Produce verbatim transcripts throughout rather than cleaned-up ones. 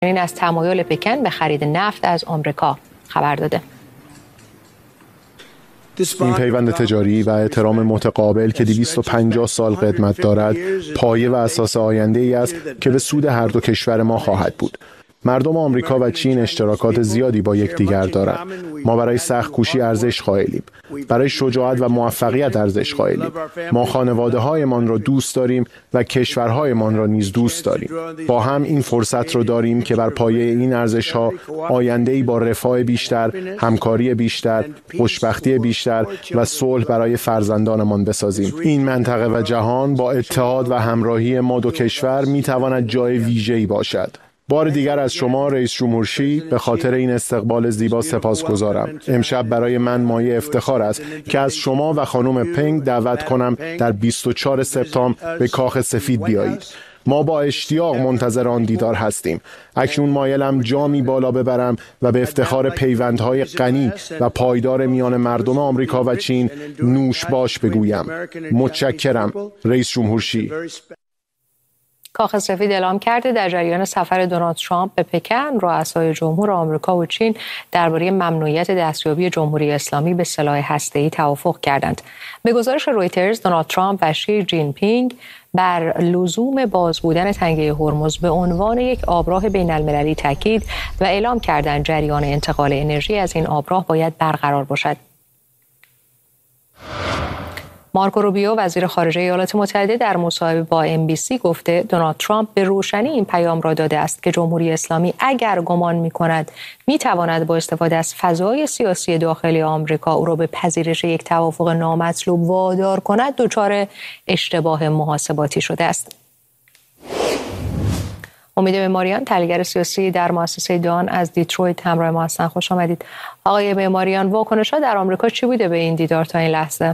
این از تمایل پکن به خرید نفت از آمریکا خبر داده. این پیوند تجاری و احترام متقابل که دویست و پنجاه سال قدمت دارد، پایه و اساس آینده‌ای است که به سود هر دو کشور ما خواهد بود. مردم آمریکا و چین اشتراکات زیادی با یکدیگر دارند. ما برای سخت‌کوشی ارزش قائلیم، برای شجاعت و موفقیت ارزش قائلیم. ما خانواده‌هایمان را دوست داریم و کشورهایمان را نیز دوست داریم. با هم این فرصت را داریم که بر پایه این ارزش‌ها آینده‌ای با رفاه بیشتر، همکاری بیشتر، خوشبختی بیشتر و صلح برای فرزندانمان بسازیم. این منطقه و جهان با اتحاد و همراهی ما دو کشور می‌تواند جای ویژه‌ای باشد. بار دیگر از شما رئیس جمهور شی به خاطر این استقبال زیبا سپاسگزارم. امشب برای من مایه افتخار است که از شما و خانم پنگ دعوت کنم در بیست و چهارم سپتامبر به کاخ سفید بیایید. ما با اشتیاق منتظر آن دیدار هستیم. اکنون مایلم جامی بالا ببرم و به افتخار پیوندهای غنی و پایدار میان مردم آمریکا و چین نوش باش بگویم. متشکرم رئیس جمهور شی. کاخ سفید اعلام کرده در جریان سفر دونالد ترامپ به پکن، رؤسای جمهور آمریکا و چین درباره ممنوعیت دستیابی جمهوری اسلامی به سلاح هسته‌ای توافق کردند. به گزارش رویترز، دونالد ترامپ و شی جین پینگ بر لزوم باز بودن تنگه هرمز به عنوان یک آبراه بین المللی تاکید و اعلام کردند جریان انتقال انرژی از این آبراه باید برقرار باشد. مارکو روبیو وزیر خارجه ایالات متحده در مصاحبه با ام بی سی گفته دونالد ترامپ به روشنی این پیام را داده است که جمهوری اسلامی اگر گمان می‌کند می‌تواند با استفاده از فضای سیاسی داخلی آمریکا او را به پذیرش یک توافق نامطلوب وادار کند، دچار اشتباه محاسباتی شده است. امید معماریان، تحلیلگر سیاسی در مؤسسه دان از دیترویت همراه ما هستند. خوش آمدید. آقای معماریان، واکنش‌ها در آمریکا چی بوده به این دیدار تا این لحظه؟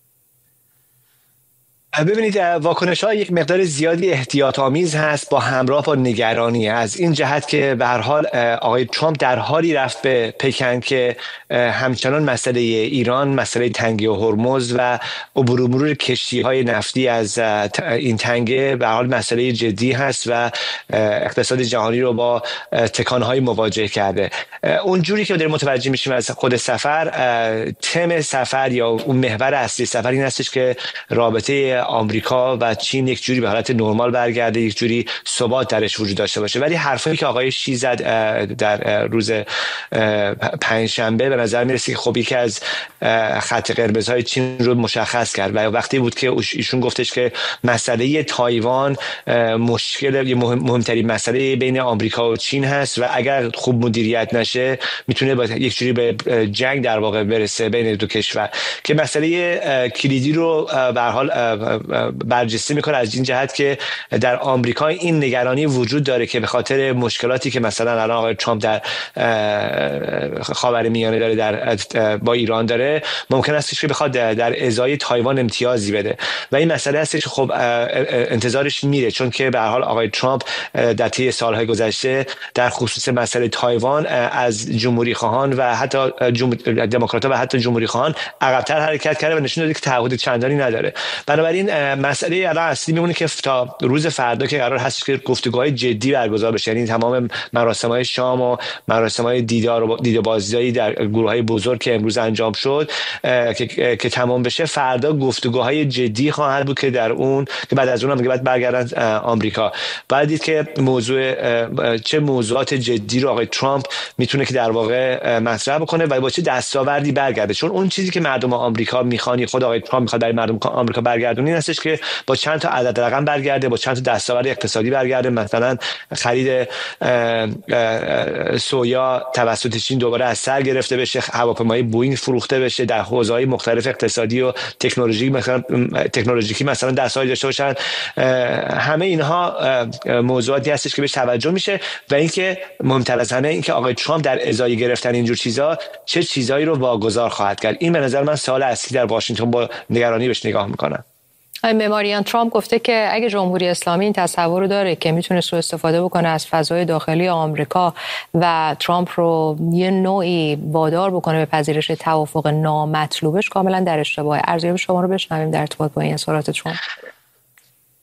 ببینید، واکنش ها یک مقدار زیادی احتیاط آمیز هست با همراه با نگرانی. از این جهت که به هر حال آقای ترامپ در حالی رفت به پکن که همچنان مسئله ایران، مسئله تنگه هرمز و عبور و مرور کشتی های نفتی از این تنگه به هر حال مسئله جدی هست و اقتصاد جهانی رو با تکانهای مواجه کرده. اونجوری که داریم متوجه میشیم از خود سفر، تم سفر یا اون محور اصلی سفر این هستش که رابطه آمریکا و چین یک جوری به حالت نرمال برگرده، یک جوری ثبات درش وجود داشته باشه. ولی حرفی که آقای شی زد در روز پنجشنبه به نظر میرسه که خب یکی از خط قرمزهای چین رو مشخص کرد و وقتی بود که ایشون گفتش که مسئله تایوان مشکل مهمترین مسئله بین آمریکا و چین هست و اگر خوب مدیریت نشه میتونه با یک جوری به جنگ در واقع برسه بین دو کشور، که مسئله کلیدی رو به هر حال برجسته میکنه از این جهت که در آمریکا این نگرانی وجود داره که به خاطر مشکلاتی که مثلا الان آقای ترامپ در خاورمیانه داره، در با ایران داره، ممکن است که بخواد در ازای تایوان امتیازی بده و این مسئله هست که خب انتظارش میره، چون که به هر حال آقای ترامپ در طی سالهای گذشته در خصوص مسئله تایوان از جمهوری خواهان و حتی دموکرات‌ها و حتی جمهوری خواهان عقب‌تر حرکت کرده و نشون داده که تعهد چندانی نداره. بنابراین مسئله الان اصلی میمونه که تا روز فردا که قرار هست که گفتگوهای جدی برگزار بشه، یعنی تمام مراسم‌های شام و مراسم‌های دیدار و دید و بازدیدی در گروه‌های بزرگ که امروز انجام شد که که تمام بشه، فردا گفتگوهای جدی خواهد بود که در اون که بعد از اون هم بعد برگردن آمریکا. بعد دید که موضوع چه موضوعات جدی رو آقای ترامپ میتونه که در واقع مطرح بکنه و با چه دستاوردی برگرده، چون اون چیزی که مردم آمریکا میخوان، خود آقای ترامپ میخواد برای مردم آمریکا برگردونی هستش که با چند تا عدد رقم برگرده، با چند تا دستاورد اقتصادی برگرده، مثلا خرید سویا توسط چین دوباره از سر گرفته بشه، هواپیمای بوئینگ فروخته بشه، در حوزه‌های مختلف اقتصادی و تکنولوژی مثلا تکنولوژیکی مثلا دستایی داشته باشن. همه اینها موضوعاتی هستش که بهش توجه میشه و اینکه مهمتر از همه اینکه آقای ترامپ در ازای گرفتن اینجور چیزا چه چیزایی رو واگذار خواهد کرد. این به نظر من سوال اصلی در واشنگتن با نگرانی بهش نگاه میکنن. معماریان، ترامپ گفته که اگه جمهوری اسلامی این تصور رو داره که میتونه سوء استفاده بکنه از فضای داخلی آمریکا و ترامپ رو یه نوعی وادار بکنه به پذیرش توافق نامطلوبش، کاملا در اشتباه. ارزیابی شما رو بشنویم در ارتباط با این اظهارات ترامپ.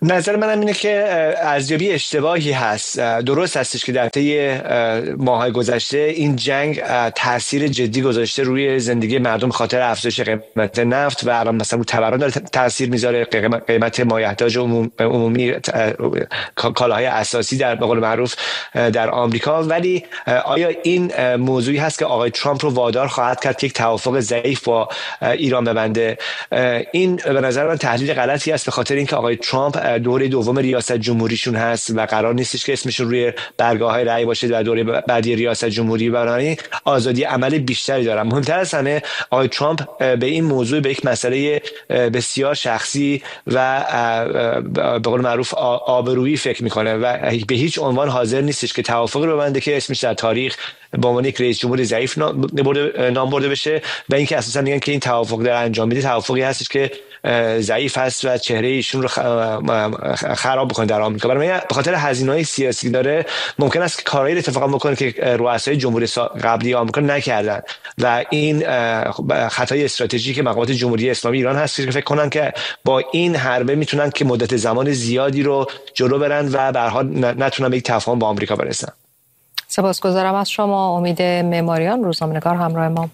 نظر منم اینه که ارزیابی اشتباهی هست. درست هستش که در طی ماه‌های گذشته این جنگ تاثیر جدی گذاشته روی زندگی مردم خاطر افزایش قیمت نفت و الان مثلا رو تورم داره تاثیر میذاره، قیمت مایحتاج عمومی کالاهای اساسی در به قول معروف در آمریکا. ولی آیا این موضوعی هست که آقای ترامپ رو وادار خواهد کرد که یک توافق ضعیف با ایران ببنده؟ این به نظر من تحلیل غلطی است، به خاطر اینکه آقای ترامپ دوره دوم ریاست جمهوریشون هست و قرار نیستش که اسمشون روی برگاه‌های رأی باشه در دوره بعدی ریاست جمهوری. برای آزادی عمل بیشتری دارن. مهمتر از همه آقای ترامپ به این موضوع به یک مسئله بسیار شخصی و به قول معروف آبرویی فکر میکنه و به هیچ عنوان حاضر نیستش که توافقی رو ببنده که اسمش در تاریخ به عنوان یک رئیس جمهور ضعیف نام برده بشه و اینکه اساسا میگن که این توافق در انجام میده توافقی هستش که ضعیف هست و چهره ایشون رو خراب بکنه در آمریکا. برای من به خاطر هزینه‌های سیاسی داره ممکن است که کارایی اتفاقا بکنه که رؤسای جمهوری قبلی آمریکا نکردن و این خطای استراتژیک مقامات جمهوری اسلامی ایران هست که فکر کنن که با این حربه میتونن که مدت زمان زیادی رو جلو برن و به هر حال نتونن به یک تفاهم با آمریکا برسن. سپاسگزارم از شما. امید معماریان، روزنامه‌نگار، همراه ما.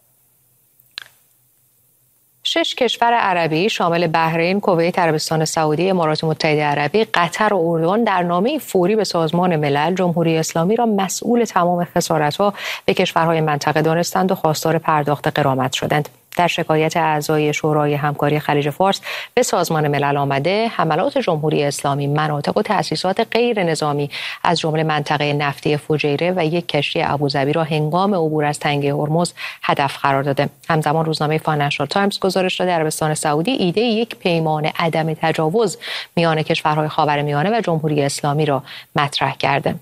شش کشور عربی شامل بحرین، کویت، عربستان سعودی، امارات متحده عربی، قطر و اردن در نامه فوری به سازمان ملل جمهوری اسلامی را مسئول تمام خسارت‌ها به کشورهای منطقه دانستند و خواستار پرداخت غرامت شدند. در شکایت اعضای شورای همکاری خلیج فارس به سازمان ملل آمده، حملات جمهوری اسلامی مناطق و تأسیسات غیر نظامی از جمله منطقه نفتی فجیره و یک کشتی ابوظبی را هنگام عبور از تنگه هرمز هدف قرار داده. همزمان روزنامه فاینانشال تایمز گزارش داده عربستان سعودی ایده یک پیمان عدم تجاوز میان کشورهای خاورمیانه و جمهوری اسلامی را مطرح کرده.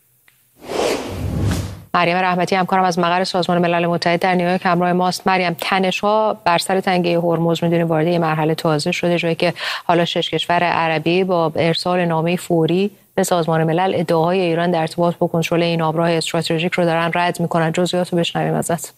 مریم رحمتی همکارم از مقر سازمان ملل متحد در نیویورک همراه ماست. مریم، تنش‌ها بر سر تنگه هرمز می‌دونیم وارد یه مرحله تازه شده، جایی که حالا شش کشور عربی با ارسال نامه فوری به سازمان ملل ادعاهای ایران در ارتباط با کنترل این آبراه استراتژیک رو دارن رد می‌کنن. جزئیات رو بشنویم ازت.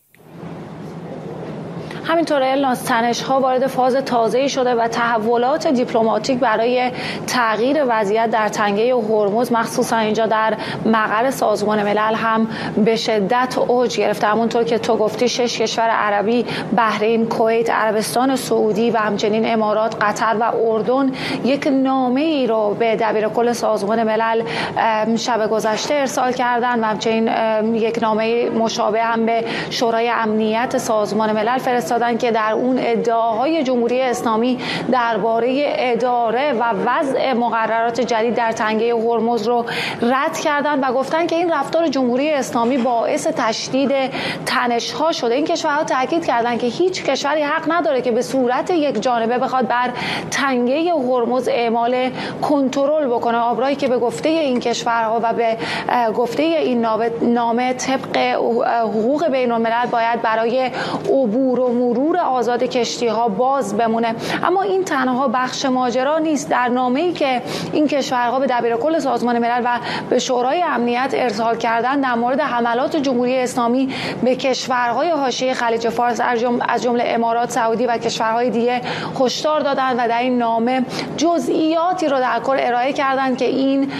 همینطور الناس، تنش‌ها وارد فاز تازه‌ای شده و تحولات دیپلماتیک برای تغییر وضعیت در تنگه هرمز مخصوصا اینجا در مقر سازمان ملل هم به شدت اوج گرفته. همونطور که تو گفتی، شش کشور عربی، بحرین، کویت، عربستان سعودی و همچنین امارات، قطر و اردن یک نامه ای رو به دبیرکل سازمان ملل شب گذشته ارسال کردن و همچنین یک نامه مشابه هم به شورای امنیت سازمان ملل فرستادن که در اون ادعاهای جمهوری اسلامی درباره اداره و وضع مقررات جدید در تنگه هرمز رو رد کردن و گفتن که این رفتار جمهوری اسلامی باعث تشدید تنش‌ها شده. این کشورها تاکید کردن که هیچ کشوری حق نداره که به صورت یک جانبه بخواد بر تنگه هرمز اعمال کنترل بکنه. آبراهی که به گفته این کشورها و به گفته این نامه طبق حقوق بین‌الملل باید برای عبور و مرور آزاد کشتی‌ها باز بمونه. اما این تنها بخش ماجرا نیست. در نامه‌ای که این کشورها به دبیرکل سازمان ملل و به شورای امنیت ارسال کردن در مورد حملات جمهوری اسلامی به کشورهای حاشیه خلیج فارس از جمله امارات، سعودی و کشورهای دیگه هشدار دادند و در این نامه جزئیاتی رو در کل ارائه کردند که این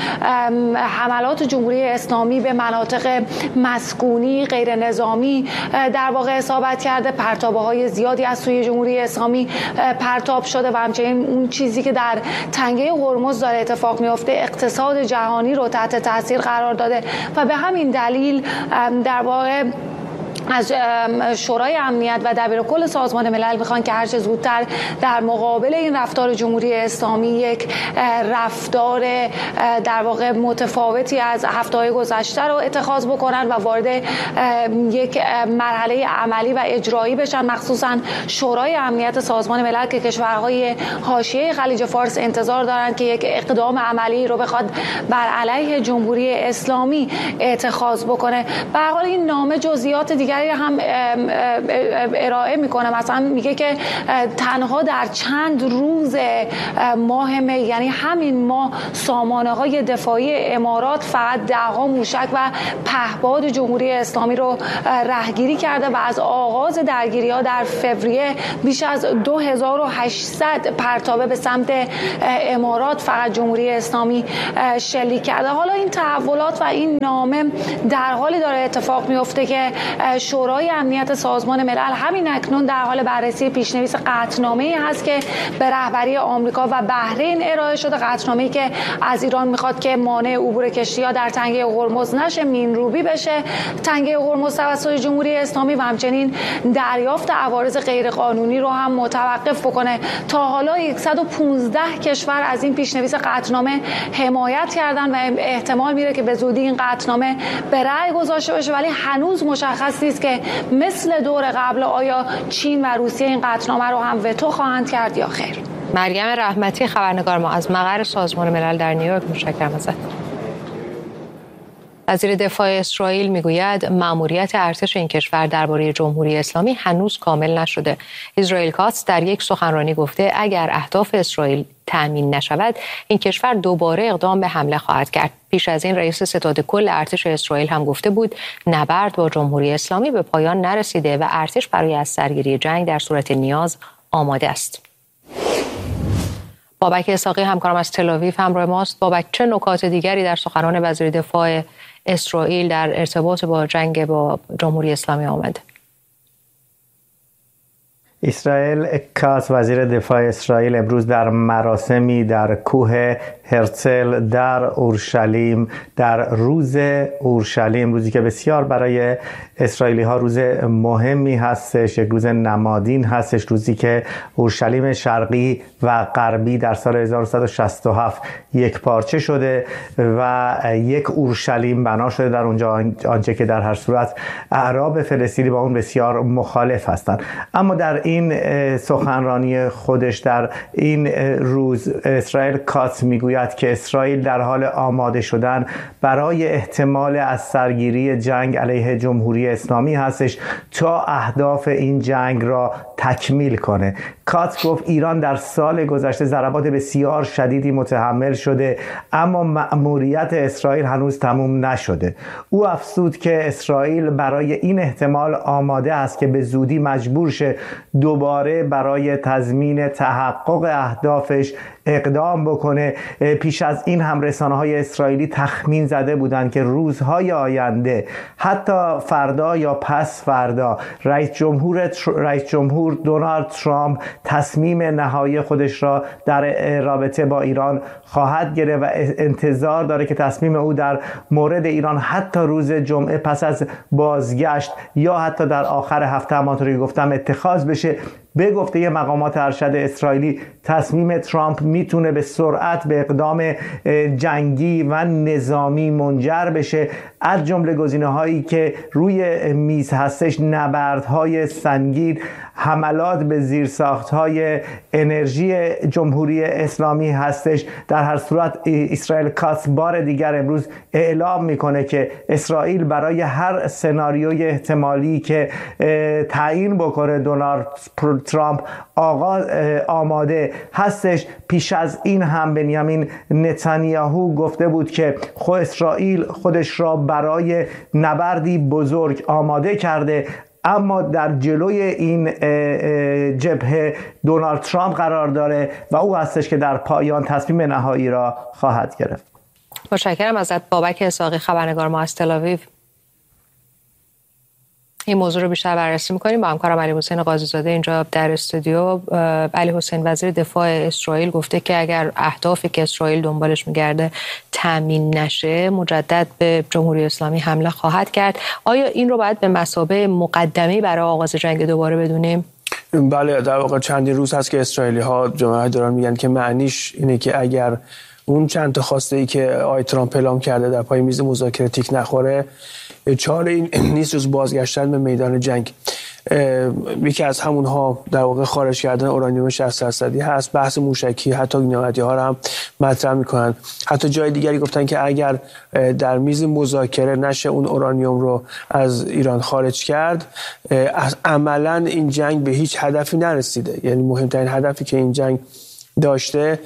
حملات جمهوری اسلامی به مناطق مسکونی غیر نظامی در واقع اصابت کرده، پرتابه‌های زیادی از سوی جمهوری اسلامی پرتاب شده و همچنین اون چیزی که در تنگه هرمز داره اتفاق میفته اقتصاد جهانی رو تحت تاثیر قرار داده و به همین دلیل در واقع از شورای امنیت و دبیرکل سازمان ملل میخوان که هرچه زودتر در مقابل این رفتار جمهوری اسلامی یک رفتار در واقع متفاوتی از هفته‌های گذشته رو اتخاذ بکنن و وارد یک مرحله عملی و اجرایی بشن. مخصوصا شورای امنیت سازمان ملل که کشورهای حاشیه خلیج فارس انتظار دارن که یک اقدام عملی رو بخواد بر علیه جمهوری اسلامی اتخاذ بکنه. به هر حال این نامه جزئیات دیگر دیگری هم ارائه میکنه. مثلا میگه که تنها در چند روز ماه می، یعنی همین ماه، سامانه های دفاعی امارات فقط ده ها موشک و پهپاد جمهوری اسلامی رو رهگیری کرده و از آغاز درگیری ها در فوریه بیش از دو هزار و هشتصد پرتابه به سمت امارات فقط جمهوری اسلامی شلیک کرده. حالا این تحولات و این نامه در حالی داره اتفاق میفته که شورای امنیت سازمان ملل همین اکنون در حال بررسی پیشنویس قطعنامه‌ای هست که به رهبری آمریکا و بحرین ارائه شده. قطعنامه‌ای که از ایران میخواد که مانع عبور کشتی‌ها در تنگه هرمز نشه، مینروبی بشه تنگه هرمز توسط جمهوری اسلامی و همچنین دریافت عوارض غیرقانونی رو هم متوقف بکنه. تا حالا صد و پانزده کشور از این پیشنویس قطعنامه حمایت کردن و احتمال میره که به زودی این قطعنامه به رأی گذاشته بشه، ولی هنوز مشخص نیست که مثل دور قبل آیا چین و روسیه این قطعنامه رو هم وتو خواهند کرد یا خیر. مریم رحمتی، خبرنگار ما از مقر سازمان ملل در نیویورک، متشکرم ازت. وزیر دفاع اسرائیل میگوید مأموریت ارتش این کشور درباره جمهوری اسلامی هنوز کامل نشده. اسرائیل کاتس در یک سخنرانی گفته اگر اهداف اسرائیل تأمین نشود، این کشور دوباره اقدام به حمله خواهد کرد. پیش از این رئیس ستاد کل ارتش اسرائیل هم گفته بود نبرد با جمهوری اسلامی به پایان نرسیده و ارتش برای از سرگیری جنگ در صورت نیاز آماده است. بابک اسحاقی همکارم از تل‌آویو همراه ماست. بابک، چه نکات دیگری در سخنان وزیر دفاع اسرائیل در ارتباط با جنگ با جمهوری اسلامی آمده؟ اسرائیل کاتس، وزیر دفاع اسرائیل، امروز در مراسمی در کوه هرتزل در اورشلیم، در روز اورشلیم، روزی که بسیار برای اسرائیلی ها روز مهمی هستش، یک روز نمادین هستش، روزی که اورشلیم شرقی و غربی در سال هزار و سیصد و شصت و هفت یک پارچه شده و یک اورشلیم بنا شده در اونجا، آنچه که در هر صورت اعراب فلسطینی با اون بسیار مخالف هستند. اما در این سخنرانی خودش در این روز اسرائیل کاتس میگوید که اسرائیل در حال آماده شدن برای احتمال از سرگیری جنگ علیه جمهوری اسلامی هستش تا اهداف این جنگ را تکمیل کنه. کاتس گفت ایران در سال گذشته ضربات بسیار شدیدی متحمل شده، اما مأموریت اسرائیل هنوز تموم نشده. او افزود که اسرائیل برای این احتمال آماده است که به زودی مجبور شه دوباره برای تضمین تحقق اهدافش اقدام بکنه. پیش از این هم رسانه‌های اسرائیلی تخمین زده بودند که روزهای آینده، حتی فردا یا پس فردا، رئیس جمهور رئیس جمهور دونالد ترامپ تصمیم نهایی خودش را در رابطه با ایران خواهد گرفت و انتظار داره که تصمیم او در مورد ایران حتی روز جمعه پس از بازگشت یا حتی در آخر هفته همانطوری که گفتم اتخاذ بشه. به گفته مقامات ارشد اسرائیلی تصمیم ترامپ میتونه به سرعت به اقدام جنگی و نظامی منجر بشه، از جمله گزینه‌هایی که روی میز هستش نبردهای سنگین، حملات به زیرساخت‌های انرژی جمهوری اسلامی هستش. در هر صورت اسرائیل کاتس بار دیگر امروز اعلام میکنه که اسرائیل برای هر سناریوی احتمالی که تعیین بکنه دونالد ترامپ آغاز آماده هستش. پیش از این هم بنیامین نتانیاهو گفته بود که خود اسرائیل خودش را برای نبردی بزرگ آماده کرده، اما در جلوی این جبهه دونالد ترامپ قرار داره و او هستش که در پایان تصمیم نهایی را خواهد گرفت. متشکرم ازت بابک اسحاقی، خبرنگار ما از تل‌آویو. این موضوع رو بیشتر بررسی می‌کنیم با همکارم علی حسین قاضی‌زاده اینجا در استودیو. علی حسین، وزیر دفاع اسرائیل گفته که اگر اهدافی که اسرائیل دنبالش می‌گرده تامین نشه، مجدد به جمهوری اسلامی حمله خواهد کرد. آیا این رو باید به مثابه مقدمه برای آغاز جنگ دوباره بدونیم؟ بله، در واقع چندین روز هست که اسرائیلی‌ها جماعت دارن میگن که معنیش اینه که اگر اون چند تا خواسته ای که آقای ترامپ اعلام کرده در پای میز مذاکره تیک نخوره، چاره این نیست جز بازگشتن به میدان جنگ. یکی از همونها در واقع خارج کردن اورانیوم شصت درصدی هست. بحث موشکی حتی نوآوری ها رو هم مطرح میکنن. حتی جای دیگری گفتن که اگر در میز مذاکره نشه اون اورانیوم رو از ایران خارج کرد، عملا این جنگ به هیچ هدفی نرسیده. یعنی مهمترین هدفی که این جنگ داشته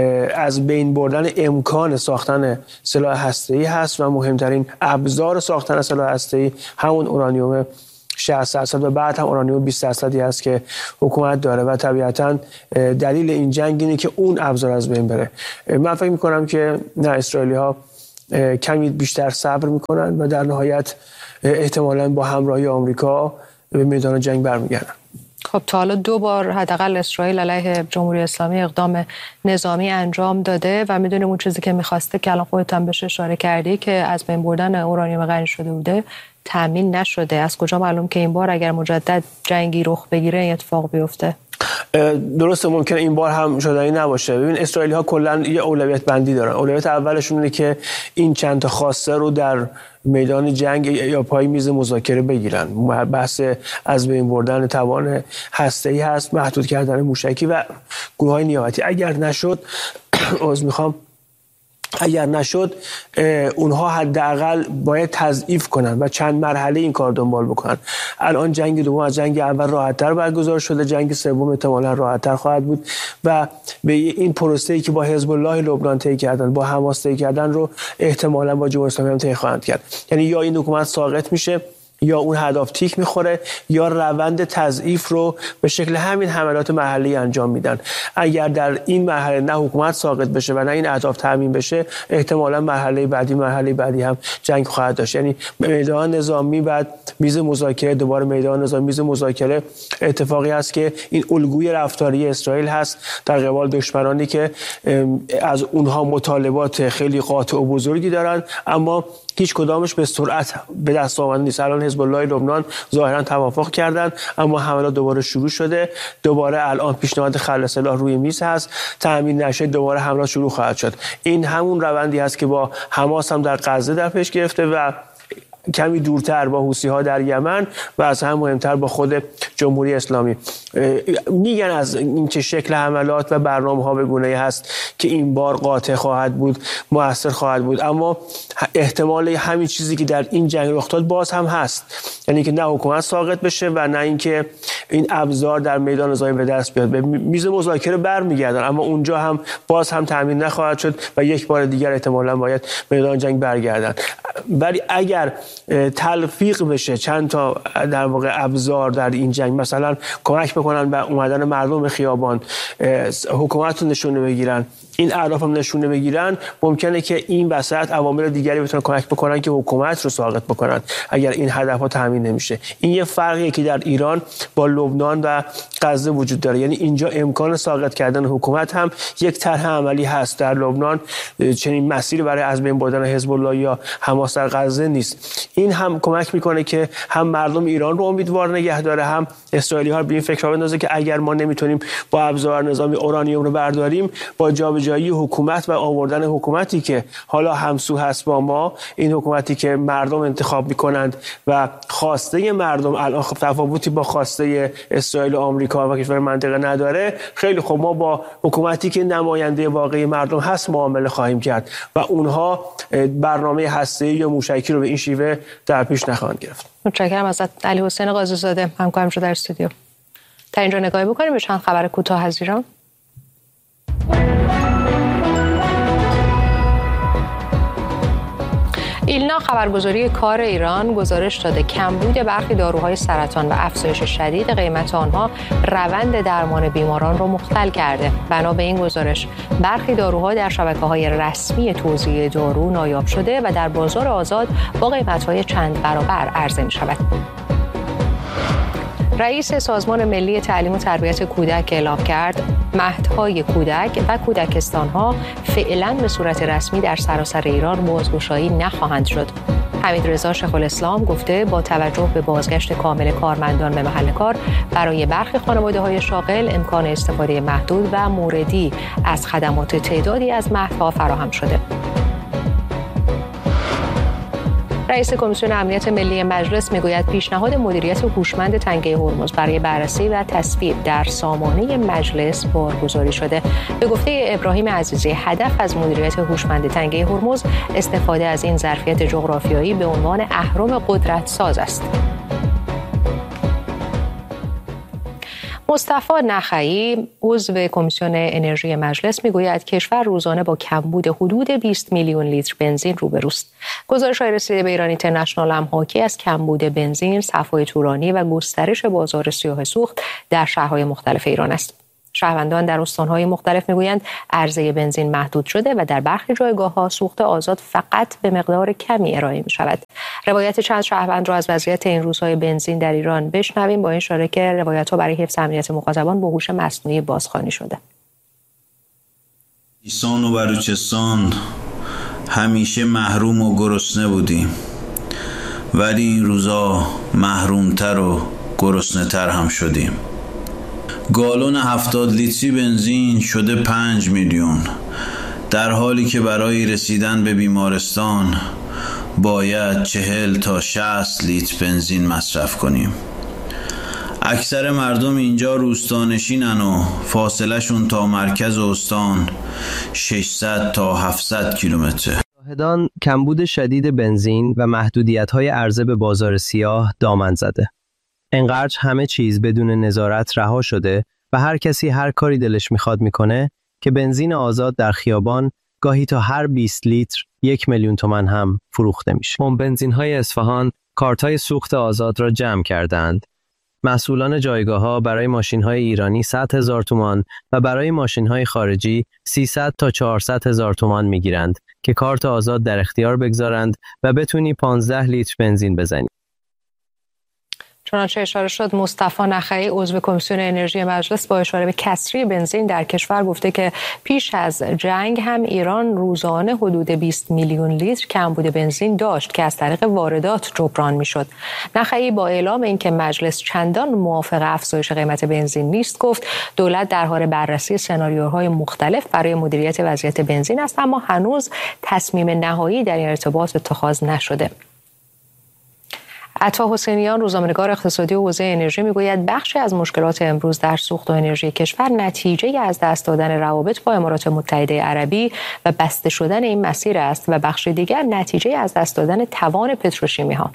از بین بردن امکان ساختن سلاح هسته‌ای هست و مهمترین ابزار ساختن سلاح هسته‌ای همون اورانیوم شصت درصد و بعد هم اورانیوم بیست درصدی هست که حکومت داره و طبیعتاً دلیل این جنگ اینه که اون ابزار از بین بره. من فکر می‌کنم که نه، اسرائیلی‌ها کمی بیشتر صبر می‌کنن و در نهایت احتمالاً با همراهی آمریکا به میدان جنگ برمیگردن. خب تا حالا دو بار حداقل اسرائیل علیه جمهوری اسلامی اقدام نظامی انجام داده و میدونیم اون چیزی که میخواسته که الان خودت هم بهش اشاره کردی که از بین بردن اورانیوم غنی شده بوده تامین نشده. از کجا معلوم که این بار اگر مجدد جنگی رخ بگیره این اتفاق بیفته؟ درسته، ممکنه این بار هم شدنی نباشه. ببین اسرائیلی ها کلا یه اولویت بندی دارن. اولویت اولشون اینه که این چند تا خواسته رو در میدان جنگ یا پای میز مذاکره بگیرن. بحث از بین بردن توان هسته‌ای هست، محدود کردن موشکی و گروه‌های نیابتی. اگر نشد عذر میخوام اگر نشد اونها حداقل باید تضعیف کنن و چند مرحله این کار دنبال بکنن. الان جنگ دوم از جنگ اول راحت‌تر برگزار شده، جنگ سوم احتمالاً راحت‌تر خواهد بود و به این پروسه‌ای که با حزب الله لبنان طی کردن، با حماس طی کردن رو احتمالاً با جمهوری اسلامی هم طی خواهند کرد. یعنی یا این حکومت ساقط میشه یا اون هدف تیک میخوره یا روند تضعیف رو به شکل همین حملات محلی انجام میدن. اگر در این مرحله نه حکومت ساقط بشه و نه این اهداف تامین بشه، احتمالاً مرحله بعدی مرحله بعدی هم جنگ خواهد داشت. یعنی میدان نظامی بعد میز مذاکره، دوباره میدان نظامی میز مذاکره، اتفاقی است که این الگوی رفتاری اسرائیل هست در قبال دشمنانی که از اونها مطالبات خیلی قاطع و بزرگی دارن اما هیچ کدامش به سرعت به دست آمده نیست. الان حزب الله لبنان ظاهرا توافق کردن اما حملات دوباره شروع شده. دوباره الان پیشنهاد خلع سلاح روی میز هست، تامین نشه دوباره حملات شروع خواهد شد. این همون روندی هست که با حماس هم در غزه در پیش گرفته و کمی دورتر با حوثی‌ها در یمن و از هم مهمتر با خود جمهوری اسلامی. میگن از این چه شکل حملات و برنامه‌ها به گونه‌ای هست که این بار قاطع خواهد بود، مؤثر خواهد بود، اما احتمال همین چیزی که در این جنگ رخ داد باز هم هست. یعنی که نه حکومت ساقط بشه و نه اینکه این ابزار در میدان نظامی به دست بیاد. به میز مذاکره برمیگردن اما اونجا هم باز هم تامین نخواهد شد و یک بار دیگر احتمالاً باید میدان جنگ برگردن. ولی اگر تلفیق بشه چند تا در واقع ابزار در این جنگ، مثلا کمک بکنن به اومدن مردم خیابان، حکومت رو نشونه بگیرن، این اهداف هم نشونه بگیرن، ممکنه که این وسط عوامل دیگری بتونن کمک بکنن که حکومت رو ساقط بکنن اگر این هدفها تامین نمیشه. این یه فرقیه که در ایران با لبنان و غزه وجود داره. یعنی اینجا امکان ساقط کردن حکومت هم یک طرح عملی هست. در لبنان چنین مسیری برای از بین بردن حزب الله یا حماس در غزه نیست. این هم کمک میکنه که هم مردم ایران رو امیدوار نگه داره، هم اسرائیلی ها رو به این فکر بندازه که اگر ما نمیتونیم با ابزار نظامی اورانیوم رو برداریم، با جابجایی حکومت و آوردن حکومتی که حالا همسو هست با ما، این حکومتی که مردم انتخاب میکنند و خواسته مردم الان تفاوتی با خواسته اسرائیل و آمریکا و کشور منطقه نداره، خیلی خب ما با حکومتی که نماینده واقعی مردم هست معامله خواهیم کرد و اونها برنامه هسته‌ای یا موشکی رو به این شیوه در پیش نخواهند گرفت. متشکرم ازت علی حسین قاضی زاده، همکارم شو در استودیو. تا اینجا نگاهی بکنیم به چند خبر کوتاه از ایران. ایلنا خبرگزاری کار ایران گزارش داده کمبود برخی داروهای سرطان و افزایش شدید قیمت آنها روند درمان بیماران را مختل کرده. بنا به این گزارش برخی داروها در شبکه‌های رسمی توزیع دارو نایاب شده و در بازار آزاد با قیمت‌های چند برابر عرضه می‌شود. رئیس سازمان ملی تعلیم و تربیت کودک اعلام کرد مهدهای کودک و کودکستان‌ها فعلا به صورت رسمی در سراسر ایران بازگشایی نخواهند شد. حمیدرضا شیخ‌الاسلام گفته با توجه به بازگشت کامل کارمندان به محل کار برای برخی خانواده‌های شاغل امکان استفاده محدود و موردی از خدمات تعدادی از مهدها فراهم شده. رئیس کمیسیون امنیت ملی مجلس میگوید پیشنهاد مدیریت هوشمند تنگه هرمز برای بررسی و تصویب در سامانه مجلس بارگذاری شده. به گفته ابراهیم عزیزی، هدف از مدیریت هوشمند تنگه هرمز استفاده از این ظرفیت جغرافیایی به عنوان اهرم قدرت ساز است. مصطفی نخعی عضو کمیسیون انرژی مجلس میگوید کشور روزانه با کمبود حدود بیست میلیون لیتر بنزین روبروست. گزارش‌های رسیده به ایران اینترنشنال هم حاکی از کمبود بنزین، صف‌های طولانی و گسترش بازار سیاه سوخت در شهرهای مختلف ایران است. شهروندان در استان‌های مختلف میگویند عرضه بنزین محدود شده و در برخی جایگاه‌ها سوخت آزاد فقط به مقدار کمی ارائه می‌شود. روایت چند شهروند را از وضعیت این روزهای بنزین در ایران بشنویم، با این اشاره که روایت‌ها برای حفظ امنیت مخاطبان با هوش مصنوعی بازخوانی شده. سیستان و بلوچستان همیشه محروم و گرسنه بودیم، ولی این روزا محرومتر و گرسنه‌تر هم شدیم. گالون هفتاد لیتری بنزین شده پنج میلیون، در حالی که برای رسیدن به بیمارستان باید چهل تا شصت لیتر بنزین مصرف کنیم. اکثر مردم اینجا روستانشینن و فاصله شون تا مرکز استان ششصد تا هفتصد کیلومتره. شاهدان کمبود شدید بنزین و محدودیت‌های عرضه به بازار سیاه دامن زده. انقدر همه چیز بدون نظارت رها شده و هر کسی هر کاری دلش میخواد میکنه که بنزین آزاد در خیابان گاهی تا هر بیست لیتر یک میلیون تومان هم فروخته میشه. هم بنزین‌های اصفهان کارت‌های سوخت آزاد را جمع کردند. مسئولان جایگاه‌ها برای ماشین‌های ایرانی صد هزار تومان و برای ماشین‌های خارجی سیصد تا چهارصد هزار تومان میگیرند که کارت آزاد در اختیار بگذارند و بتونی پانزده لیتر بنزین بزنی. چنانچه اشاره شد، مصطفی نخعی عضو کمیسیون انرژی مجلس با اشاره به کسری بنزین در کشور گفته که پیش از جنگ هم ایران روزانه حدود بیست میلیون لیتر کمبود بنزین داشت که از طریق واردات جبران میشد. نخعی با اعلام اینکه مجلس چندان موافق افزایش قیمت بنزین نیست گفت دولت در حال بررسی سناریوهای مختلف برای مدیریت وضعیت بنزین است، اما هنوز تصمیم نهایی در این ارتباط اتخاذ نشده. عطا حسینیان، روزنامه‌نگار اقتصادی و حوزه انرژی، میگوید بخشی از مشکلات امروز در سوخت و انرژی کشور نتیجه از دست دادن روابط با امارات متحده عربی و بسته شدن این مسیر است و بخش دیگر نتیجه از دست دادن توان پتروشیمی‌ها.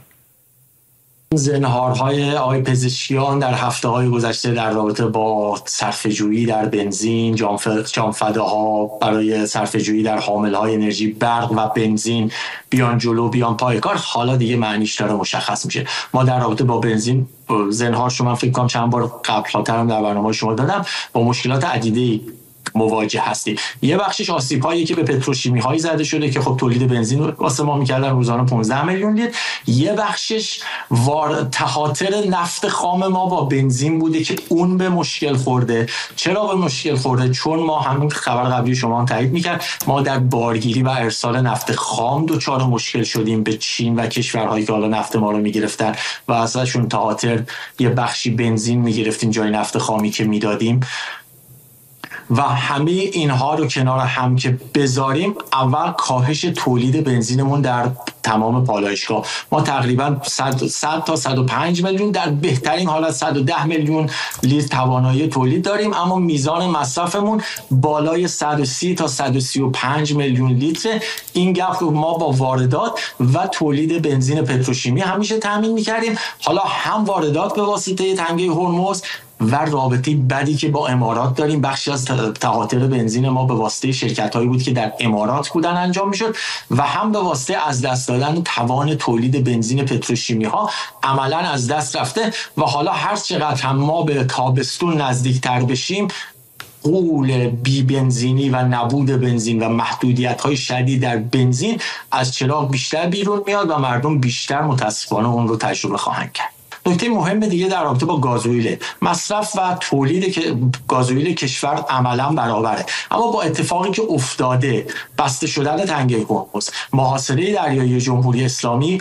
زنهارهای آقای پزشکیان در هفته‌های گذشته در رابطه با صرفه‌جویی در بنزین، جانفداها برای صرفه‌جویی در حامل‌های انرژی برق و بنزین بیان جلو بیان پای کار، حالا دیگه معنیش داره مشخص میشه. ما در رابطه با بنزین زنهار شما فکر کنم چند بار قبل‌تر هم در برنامه شما دادم، با مشکلات عدیده‌ای مواجه هستیم. یه بخشش آسیب‌هایی که به پتروشیمی‌های زده شده که خب تولید بنزین واسه ما می‌کردن روزانه پانزده میلیون لیتر. یه بخشش وار تهاتر نفت خام ما با بنزین بوده که اون به مشکل خورده. چرا به مشکل خورده؟ چون ما همین خبر قبلی شما هم تایید می‌کرد، ما در بارگیری و ارسال نفت خام دچار مشکل شدیم به چین و کشورهایی که حالا نفت ما رو می‌گرفتن و ازشون تهاتر یه بخشی بنزین می‌گرفتیم جای نفت خامی که میدادیم. و همه اینها رو کنار هم که بذاریم، اول کاهش تولید بنزینمون در تمام پالایشگاه، ما تقریبا صد تا صد و پنج میلیون، در بهترین حالت صد و ده میلیون لیتر توانایی تولید داریم، اما میزان مصرفمون بالای صد و سی تا صد و سی و پنج میلیون لیتر. این گپ رو ما با واردات و تولید بنزین پتروشیمی همیشه تامین می‌کردیم. حالا هم واردات به واسطه تنگه هرمز و رابطه بدی که با امارات داریم، بخشی از تهاتر بنزین ما به واسطه شرکت‌هایی بود که در امارات بودن انجام می‌شد و هم به واسطه از دست دادن توان تولید بنزین پتروشیمی‌ها عملاً از دست رفته. و حالا هر چقدر هم ما به تابستون نزدیک‌تر بشیم، غول بی بنزینی و نبود بنزین و محدودیت‌های شدید در بنزین از چراغ بیشتر بیرون میاد و مردم بیشتر متاسفانه اون رو تجربه خواهند کرد. نکته مهم دیگه در رابطه با گازوئیل، مصرف و تولید که گازوئیل کشور عملاً برابره، اما با اتفاقی که افتاده، بسته شدن تنگه هرمز، محاصره دریایی جمهوری اسلامی،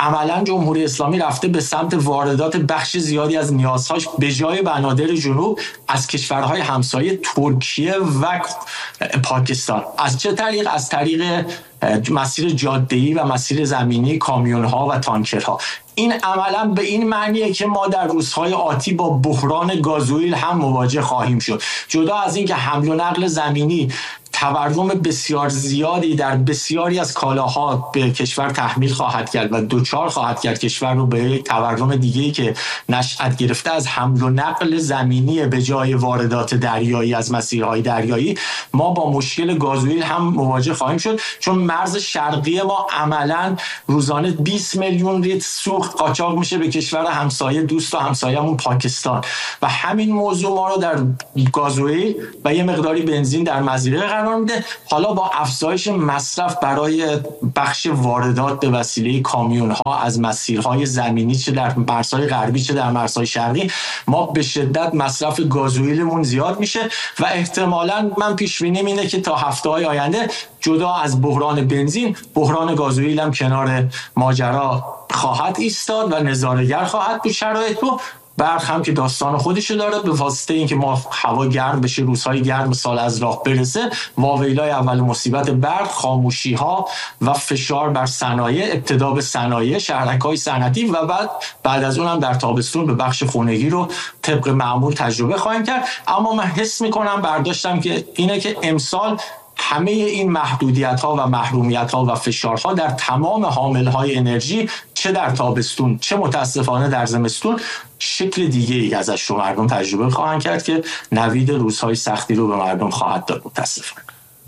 عملا جمهوری اسلامی رفته به سمت واردات بخش زیادی از نیازهاش به جای بنادر جنوب از کشورهای همسایه ترکیه و پاکستان. از چه طریق؟ از طریق مسیر جاده‌ای و مسیر زمینی، کامیون‌ها و تانکرها. این عملا به این معنیه که ما در روزهای آتی با بحران گازوئیل هم مواجه خواهیم شد. جدا از این که حمل و نقل زمینی تورم بسیار زیادی در بسیاری از کالاها به کشور تحمیل خواهد کرد و دوچار خواهد کرد کشور رو به تورم دیگه‌ای که نشأت گرفته از حمل و نقل زمینی به جای واردات دریایی از مسیرهای دریایی، ما با مشکل گازوئیل هم مواجه خواهیم شد، چون مرز شرقی ما عملاً روزانه بیست میلیون لیتر سوخت قاچاق میشه به کشور همسایه، دوست و همسایه‌مون پاکستان، و همین موضوع ما رو در گازوئیل و یه مقداری بنزین در مزیره قرار میده. حالا با افزایش مصرف برای بخش واردات به وسیله کامیون‌ها از مسیرهای زمینی، چه در مرزهای غربی چه در مرزهای شرقی، ما به شدت مصرف گازوئیلمون زیاد میشه و احتمالاً من پیش بینیم اینه که تا هفته‌های آینده جدا از بحران بنزین، بحران گازوئیل هم کنار ماجرا خواهد ایستاد و نظاره‌گر خواهد بود شرایط رو. برق هم که داستان خودشو داره، به واسطه اینکه ما هوا گرم بشه، روزهای گرم سال از راه برسه، واویلای اول مصیبت برق، خاموشی ها و فشار بر صنایع، ابتدا به صنایع، شهرک‌های صنعتی و بعد بعد از اون هم در تابستون به بخش خانگی رو طبق معمول تجربه خواهیم کرد. اما من حس میکنم، برداشتم که اینه که امسال همه این محدودیت‌ها و محرومیت‌ها و فشارها در تمام حامل‌های انرژی، چه در تابستون چه متاسفانه در زمستون، شکل دیگه‌ای ازش رو مردم تجربه خواهند کرد که نوید روزهای سختی رو به مردم خواهد داد متاسفانه.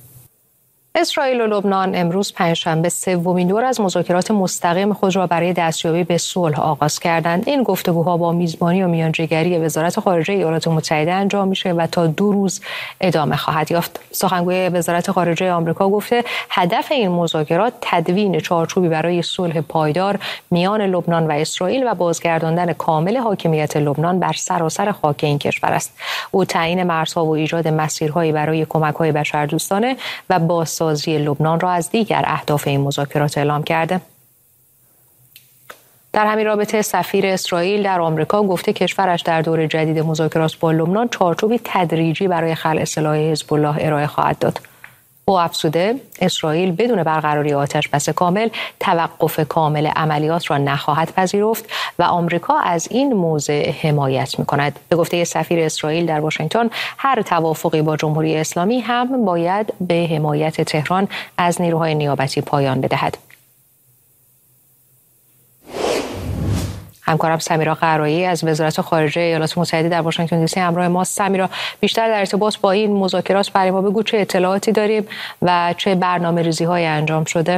اسرائیل و لبنان امروز پنجشنبه سومین دور از مذاکرات مستقیم خود را برای دستیابی به صلح آغاز کردند. این گفتگوها با میزبانی و میانجیگری وزارت خارجه ایالات متحده انجام میشه و تا دو روز ادامه خواهد یافت. سخنگوی وزارت خارجه آمریکا گفته هدف این مذاکرات تدوین چارچوبی برای صلح پایدار میان لبنان و اسرائیل و بازگرداندن کامل حاکمیت لبنان بر سراسر خاک این کشور است. او تعیین مرزها و ایجاد مسیرهایی برای کمک‌های بشردوستانه و بازسازی لبنان را از دیگر اهداف این مذاکرات اعلام کرده. در همین رابطه سفیر اسرائیل در آمریکا گفته کشورش در دور جدید مذاکرات با لبنان چارچوبی تدریجی برای خلع سلاح حزب الله ارائه خواهد داد. او افزوده اسرائیل بدون برقراری آتش‌بس کامل توقف کامل عملیات را نخواهد پذیرفت و آمریکا از این موضع حمایت می‌کند. به گفته سفیر اسرائیل در واشنگتن، هر توافقی با جمهوری اسلامی هم باید به حمایت تهران از نیروهای نیابتی پایان بدهد. همکارم سمیرا قرایی از وزارت خارجه ایالات متحده در واشنگتن دی سی همراه ماست. سمیرا، بیشتر در ارتباط با این مذاکرات برای ما بگو چه اطلاعاتی داریم و چه برنامه‌ریزی‌هایی انجام شده؟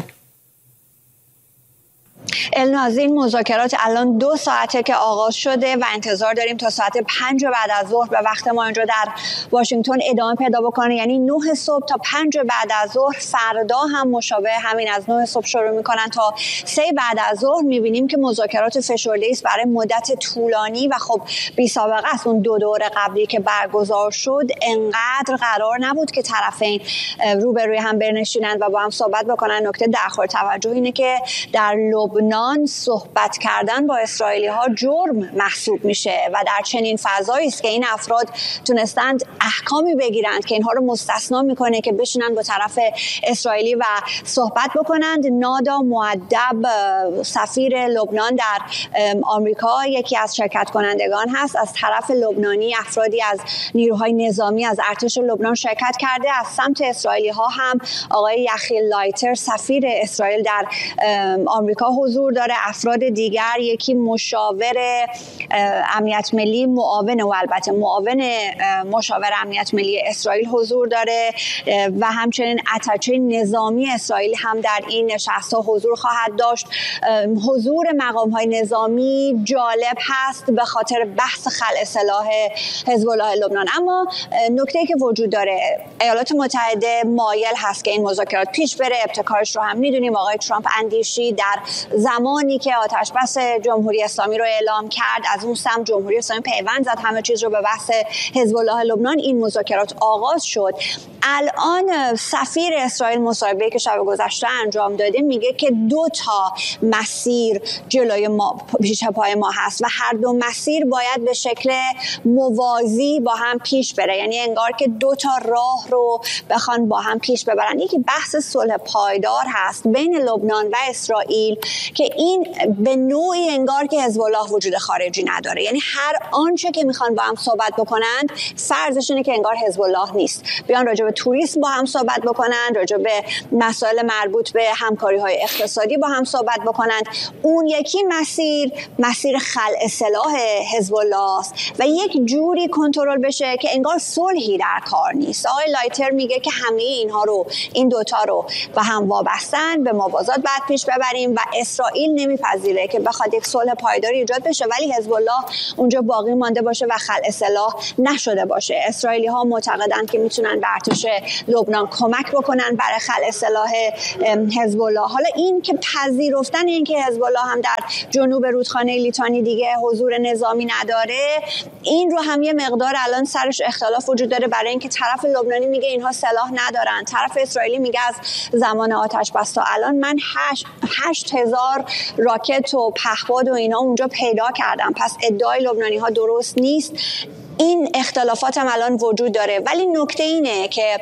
الناز، این مذاکرات الان دو ساعته که آغاز شده و انتظار داریم تا ساعت پنج بعد از ظهر به وقت ما اینجا در واشنگتن ادامه پیدا بکنه، یعنی نه صبح تا پنج بعد از ظهر. فردا هم مشابه همین از نه صبح شروع میکنن تا سه بعد از ظهر. میبینیم که مذاکرات فشرده است برای مدت طولانی و خب بی سابقه است. اون دو دور قبلی که برگزار شد انقدر قرار نبود که طرفین روبروی هم بنشینن و با هم صحبت بکنن. نکته درخور توجه اینه که در لبنان صحبت کردن با اسرائیلی ها جرم محسوب میشه و در چنین فضایی است که این افراد تونستند احکامی بگیرند که اینها رو مستثنا میکنه که بشینن با طرف اسرائیلی و صحبت بکنند. نادا مؤدب، سفیر لبنان در آمریکا، یکی از شرکت کنندگان هست. از طرف لبنانی افرادی از نیروهای نظامی از ارتش لبنان شرکت کرده. از سمت اسرائیلی ها هم آقای یخیل لایتر، سفیر اسرائیل در آمریکا حضور داره. افراد دیگر، یکی مشاور امنیت ملی، معاون و البته معاون مشاور امنیت ملی اسرائیل حضور داره و همچنین اتچه نظامی اسرائیل هم در این نشست‌ها حضور خواهد داشت. حضور مقام‌های نظامی جالب هست به خاطر بحث خلع سلاح حزب الله لبنان. اما نکته‌ای که وجود داره، ایالات متحده مایل هست که این مذاکرات پیش بره. ابتکارش رو هم می‌دونیم. آقای ترامپ اندیشی در زمانی که آتش بس جمهوری اسلامی رو اعلام کرد، از اون سمت جمهوری اسلامی پیوند زد همه چیز رو به بحث حزب الله لبنان. این مذاکرات آغاز شد. الان سفیر اسرائیل مصاحبه‌ای که شب گذشته انجام داده میگه که دو تا مسیر جلوی ما پیش پای ما هست و هر دو مسیر باید به شکل موازی با هم پیش بره، یعنی انگار که دو تا راه رو بخوان با هم پیش ببرن. یکی بحث صلح پایدار هست بین لبنان و اسرائیل که این به نوعی انگار که حزب الله وجود خارجی نداره، یعنی هر آنچه که میخوان با هم صحبت بکنند فرضش اینه که انگار حزب الله نیست، بیان راجع به توریسم با هم صحبت بکنن، راجع به مسائل مربوط به همکاری‌های اقتصادی با هم صحبت بکنند. اون یکی مسیر مسیر خلع سلاح حزب الله است و یک جوری کنترل بشه که انگار صلحی در کار نیست. آقای لایتر میگه که همه اینها رو این دوتا رو به هم وابستن، به موازات بعد پیش ببریم و اسرائیل نمیپذیره که بخواد یک صلح پایداری ایجاد بشه ولی حزب الله اونجا باقی مانده باشه و خلع سلاح نشده باشه. اسرائیلی ها معتقدند که میتونن به ارتش لبنان کمک بکنن برای خلع سلاح حزب الله. حالا این که پذیرفتن این که حزب الله هم در جنوب رودخانه لیتانی دیگه حضور نظامی نداره، این رو هم یه مقدار الان سرش اختلاف وجود داره، برای اینکه طرف لبنانی میگه اینها سلاح ندارن، طرف اسرائیلی میگه از زمان آتش بس تا الان من هشت, هشت هزار راکت و پهپاد و اینا اونجا پیدا کردم، پس ادعای لبنانی ها درست نیست. این اختلافات هم الان وجود داره، ولی نکته اینه که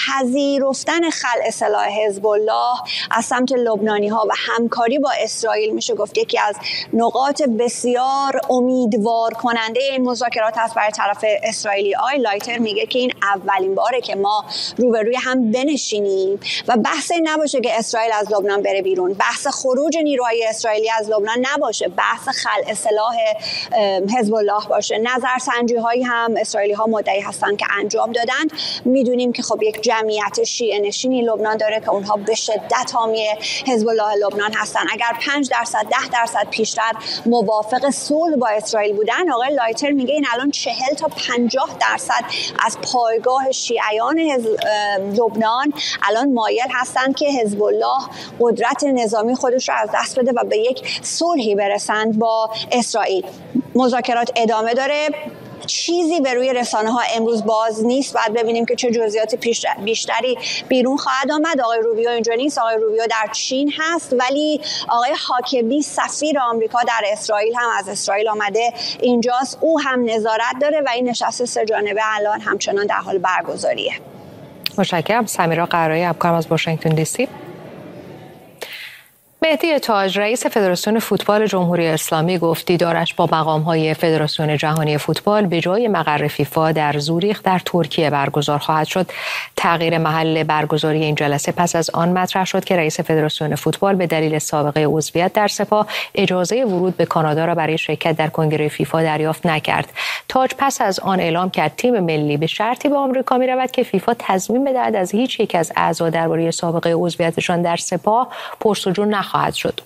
پذیرفتن خلع سلاح حزب الله از سمت لبنانی ها و همکاری با اسرائیل میشه گفت یکی از نقاط بسیار امیدوار کننده این مذاکرات هست برای طرف اسرائیلی. آی لایتر میگه که این اولین باره که ما روبروی هم بنشینیم و بحث این نباشه که اسرائیل از لبنان بره بیرون، بحث خروج نیروهای اسرائیلی از لبنان نباشه، بحث خلع سلاح حزب الله باشه. نظرسنجی های هم اسرائیلی ها مدعی هستن که انجام دادن. میدونیم که خب یک جمعیت شیعه نشینی لبنان داره که اونها به شدت حامی حزب الله لبنان هستن. اگر پنج درصد ده درصد پیشتر موافق صلح با اسرائیل بودن، آقای لایتر میگه این الان چهل تا پنجاه درصد از پایگاه شیعیان لبنان الان مایل هستن که حزب الله قدرت نظامی خودش رو از دست بده و به یک صلحی برسند با اسرائیل. مذاکرات ادامه داره، چیزی به روی رسانه ها امروز باز نیست، بعد ببینیم که چه جزئیات بیشتری بیرون خواهد آمد. آقای روبیو اینجا نیست، آقای روبیو در چین هست، ولی آقای حاکبی سفیر آمریکا در اسرائیل هم از اسرائیل آمده اینجاست، او هم نظارت داره و این نشست سه جانبه الان همچنان در حال برگزاریه. متشکرم. سمیرا قرایی، همکارم از واشنگتن دی سی. مهدی تاج رئیس فدراسیون فوتبال جمهوری اسلامی گفت دیدارش با مقام‌های فدراسیون جهانی فوتبال به جای مقر فیفا در زوریخ در ترکیه برگزار خواهد شد. تغییر محل برگزاری این جلسه پس از آن مطرح شد که رئیس فدراسیون فوتبال به دلیل سابقه عضویت در سپاه اجازه ورود به کانادا را برای شرکت در کنگره فیفا دریافت نکرد. تاج پس از آن اعلام کرد تیم ملی به شرطی به آمریکا می‌رود که فیفا تضمین بدهد از هیچ یک از اعضا درباره سابقه عضویتشان در سپاه پرس‌وجو خواهد شد.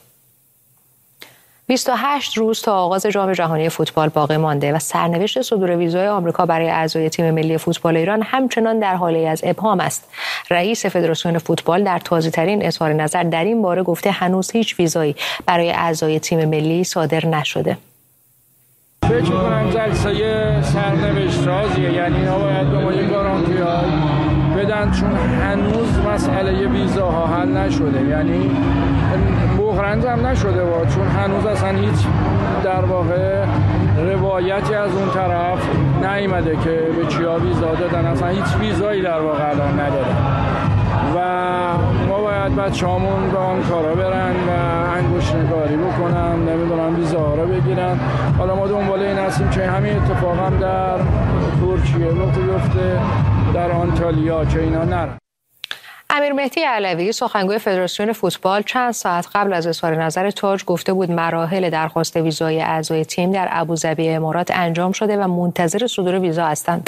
بیست و هشت روز تا آغاز جام جهانی فوتبال باقی مانده و سرنوشت صدور ویزای آمریکا برای اعضای تیم ملی فوتبال ایران همچنان در حاله از ابهام است. رئیس فدراسیون فوتبال در تازه‌ترین اظهار نظر در این باره گفته هنوز هیچ ویزایی برای اعضای تیم ملی صادر نشده. فکر می‌کنم جلسه سرنوشت سازیه، یعنی اینا باید به ما یه گارانتی بدن چون هنوز مسئله ویزاها حل نشده، یعنی بحران هم نشده با چون هنوز اصلا هیچ در واقع روایتی از اون طرف نیامده که به چیا ویزا دادن، اصلا هیچ ویزایی در واقع الان ندارن و ما باید بچه‌هامون به آن کارا برن و انگشت نگاری بکنن، نمیدونم ویزاها رو بگیرن. حالا ما دنبال این هستیم که همین اتفاق هم در ترکیه بیفته، در آنتالیا، که اینا نرن. امیر مهدی علوی سخنگوی فدراسیون فوتبال چند ساعت قبل از اظهار نظر تاج گفته بود مراحل درخواست ویزای اعضای تیم در ابوظبی امارات انجام شده و منتظر صدور ویزا هستند.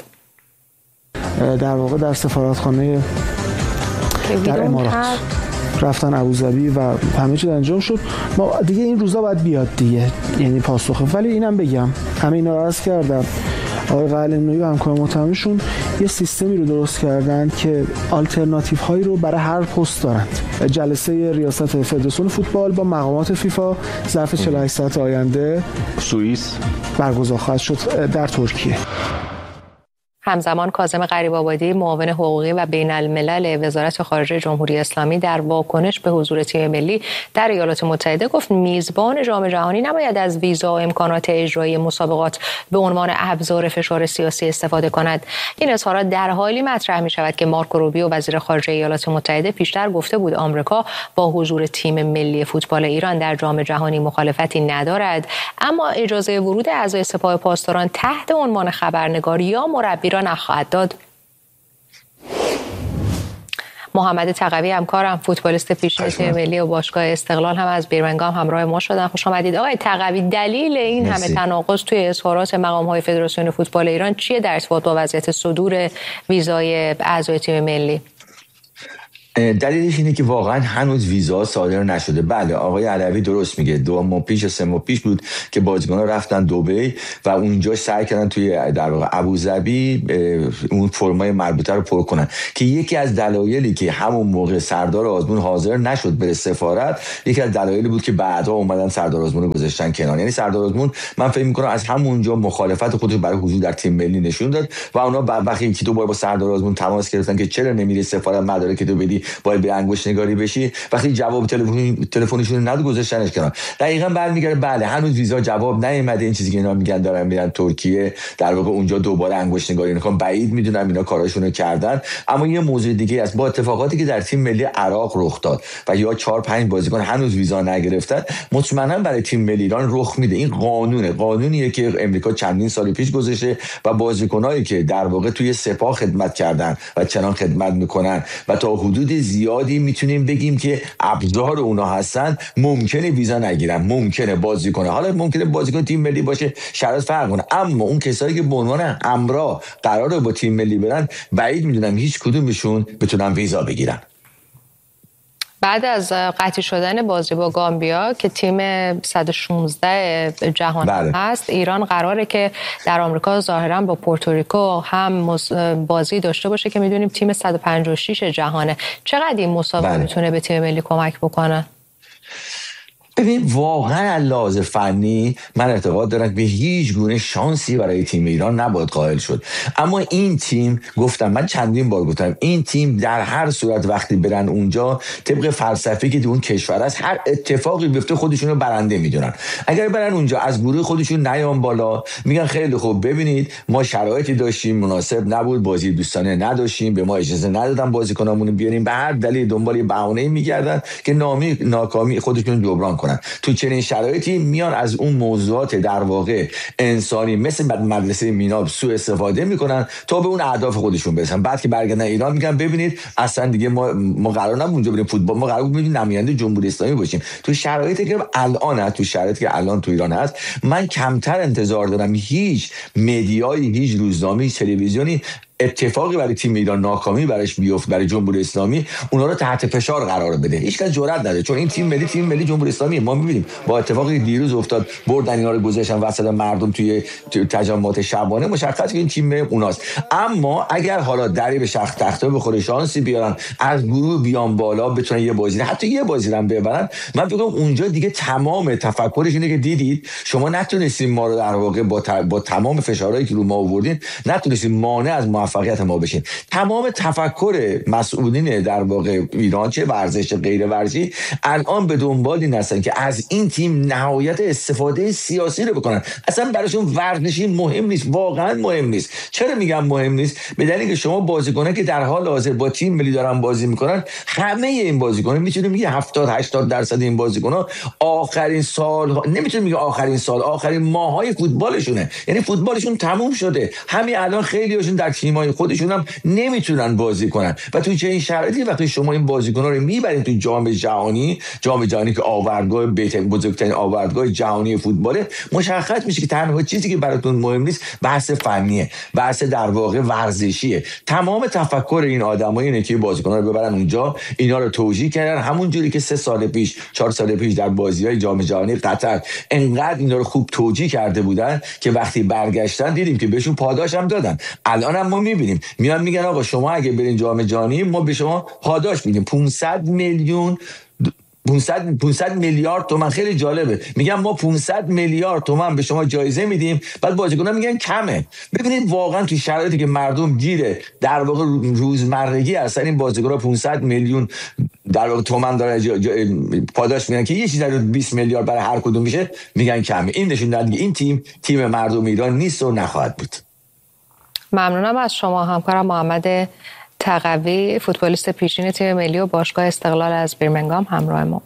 در واقع در سفارتخانه در امارات رفتن ابوظبی و همه چیز انجام شد. ما دیگه این روزا باید بیاد دیگه، یعنی پاسخه. ولی اینم بگم همه اینا رو عرض کردم، آقای قلعه‌نویی و همکار محترمشون یه سیستمی رو درست کردن که آلترناتیو هایی رو برای هر پست دارند. جلسه ریاست فدراسیون فوتبال با مقامات فیفا ظرف چهل و هشت ساعت آینده سوئیس برگزار خواهد شد در ترکیه. همزمان کاظم غریب‌آبادی معاون حقوقی و بین الملل وزارت خارجه جمهوری اسلامی در واکنش به حضور تیم ملی در ایالات متحده گفت میزبان جام جهانی نباید از ویزا و امکانات اجرایی مسابقات به عنوان ابزار فشار سیاسی استفاده کند. این اظهارات در حالی مطرح می شود که مارکو روبیو وزیر خارجه ایالات متحده پیشتر گفته بود آمریکا با حضور تیم ملی فوتبال ایران در جام جهانی مخالفتی ندارد، اما اجازه ورود اعضای سپاه پاسداران تحت عنوان خبرنگار یا مربی را نخواهد داد. محمد تقوی همکارم فوتبالیست پیشین تیم ملی و باشگاه استقلال هم از بیرمنگام همراه ما شدن. خوش آمدید آقای تقوی. دلیل این مرسی. همه تناقض توی اظهارات مقام‌های فدراسیون فوتبال ایران چیه در ارتباط با وضعیت صدور ویزای اعضای تیم ملی؟ دلیلش اینه که واقعا هنوز ویزا صادر نشده. بله آقای علوی درست میگه، دو ماه پیش و سه ماه پیش بود که بازیکن‌ها رفتن دبی و اونجا سعی کردن توی در واقع ابوظبی اون فرمای مربوطه رو پر کنن که یکی از دلایلی که همون موقع سردار آزمون حاضر نشد بره سفارت، یکی از دلایلی بود که بعدها اومدن سردار آزمون رو گذاشتن کنار. یعنی سردار آزمون من فکر می‌کنم از همونجا مخالفت خودش برای حضور در تیم ملی نشون داد و اونا وقتی یکی دو بار با سردار آزمون تماس گرفتن که چرا نمیری سفارت مدارک تو بدی باید به انگشت نگاری بشی، وقتی جواب تلفنی تلفنیشون نداد گذاشتنش کنار. دقیقاً برمیگره بله هنوز ویزا جواب نیومده. این چیزی که اینا میگن دارن میرن ترکیه در واقع اونجا دوباره انگشت نگاری میکنن، بعید میدونم اینا کاراشونو کردن. اما یه موضوع دیگه است، با اتفاقاتی که در تیم ملی عراق رخ داد و یا چهار پنج بازیکن هنوز ویزا نگرفتن، مطمئنا برای تیم ملی ایران رخ میده. این قانونه قانونیه که امریکا چندین سال پیش گذاشته و بازیکنایی که در واقع توی سپاه خدمت کردن و چنان خدمت میکنن و تا حدود زیادی میتونیم بگیم که ابزار اونا هستن، ممکنه ویزا نگیرن، ممکنه بازیکن، حالا ممکنه بازیکن تیم ملی باشه شرایط فرق کنه، اما اون کسایی که به عنوان همراه قراره با تیم ملی برن بعید میدونم هیچ کدومشون بتونن ویزا بگیرن. بعد از قطعی شدن بازی با گامبیا که تیم صد و شانزده جهان بله. هست، ایران قراره که در آمریکا ظاهرا با پورتوریکو هم بازی داشته باشه که میدونیم تیم صد و پنجاه و شش جهانه. چقدر این مسابقه بله. میتونه به تیم ملی کمک بکنه؟ ببین واقعا لحاظ فنی من اعتقاد دارم به هیچ گونه شانسی برای تیم ایران نباید قائل شد، اما این تیم گفتم، من چندین بار گفتم، این تیم در هر صورت وقتی برن اونجا طبق فلسفه‌ای که اون کشور است هر اتفاقی بیفته خودشون رو برنده میدونن. اگر برن اونجا از گروه خودشون نیان بالا، میگن خیلی خوب ببینید ما شرایطی داشتیم مناسب نبود، بازی دوستانه نداشتیم، به ما اجازه ندادن بازیکنامون رو بیاریم، به هر دلیل دنبال بهانه‌ای میگردن که نامی ناکامی خودشون جبران کنن. تو چنین شرایطی میان از اون موضوعات در واقع انسانی مثل مدرسه میناب سوء استفاده میکنن تا به اون اهداف خودشون برسن. بعد که برگردن ایران میگن ببینید اصلا دیگه ما ما قرار نبود اونجا بریم فوتبال، ما قرار بود بریم نماینده جمهوری اسلامی باشیم. تو شرایطی که الان هست، تو شرایطی که الان تو ایران هست، من کمتر انتظار دارم هیچ مدیایی، هیچ روزنامه‌ای، تلویزیونی اتفاقی برای تیم ایران ناکامی برایش بیفت، برای جمهوری اسلامی اونا رو تحت فشار قرار بده. هیچ کس جرئت نداره، چون این تیم ملی تیم ملی جمهوری اسلامی ما می‌بینیم با اتفاقی دیروز افتاد، بردن اینا رو گذاشتن وسط مردم توی تجمعات شبانه، مشخصه که این تیم اوناست. اما اگر حالا دری به شخص تخته بخوره، شانسی بیارن از گروه بیان بالا، بتونن یه بازی حتی یه بازی هم ببرن، من فکر کنم اونجا دیگه تمام تفکرش اینه که دیدید شما نتونستین ما رو در واقع با, با تمام فشارهایی که رو ما آوردین نتونستین مانع از موفقیت ما بشین. تمام تفکر مسئولین در واقع ایران، چه ورزش چه غیر ورزشی، الان به دنبال این هستن که از این تیم نهایت استفاده سیاسی رو بکنن. اصلا براشون ورزشی مهم نیست، واقعا مهم نیست. چرا میگم مهم نیست؟ به دلیلی که شما بازیکنان که در حال حاضر با تیم ملی دارن بازی میکنن، همه این بازیکنان میتونیم میگه هفتاد هشتاد درصد این بازیکنان آخرین سال، نمیتونیم میگه آخرین سال، آخرین ماهای فوتبالشونه، یعنی فوتبالشون تموم شده. همین الان خیلیاشون در تیمای خودشون هم نمیتونن بازی کنن و تو چه این شرایطی وقتی شما این بازیکن‌ها رو میبرید تو جام جهانی، جام جهانی که آوردگاه بزرگترین آوردگاه جهانی فوتباله، مشخص میشه که تنها چیزی که براتون مهم نیست بحث فنیه، بحث در واقع ورزشیه. تمام تفکر این آدمایی اینه که بازیکن‌ها رو ببرن اونجا، اینا رو توجیه کردن، همون جوری که سه سال پیش چهار سال پیش در بازی‌های جام جهانی قطر انقدر اینا رو خوب توجیه کرده بودن که وقتی برگشتن دیدیم که بهشون پاداش هم دادن. الان هم ما می‌بینیم میان میگن آقا شما اگه برین جام جهانی ما به شما پاداش میدیم، پانصد میلیون پانصد پانصد میلیارد تومان. خیلی جالبه، میگن ما پانصد میلیارد تومان به شما جایزه میدیم، بعد بازیکن‌ها میگن کمه. ببینید واقعا تو شرایطی که مردم گیره در واقع روزمرگی هستن، این بازیکن‌ها پانصد میلیون در واقع تومان داره جا جا پاداش میدن که یه چیز در بیست میلیارد برای هر کدوم میشه، میگن کمه. این نشون میده این تیم تیم مردم ایران نیست و نخواهد بود. ممنونم از شما همکارم محمد تقوی، فوتبالیست پیشین تیم ملی و باشگاه استقلال از بیرمنگام همراه ما.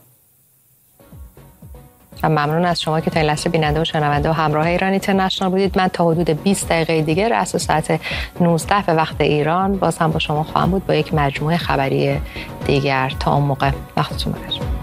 و ممنون از شما که تا این لحظه بیننده و شنونده و همراه ایران اینترنشنال بودید. من تا حدود بیست دقیقه دیگه رأس ساعت نوزده به وقت ایران باز هم با شما خواهم بود با یک مجموعه خبری دیگر. تا اون موقع وقتتون بخیر.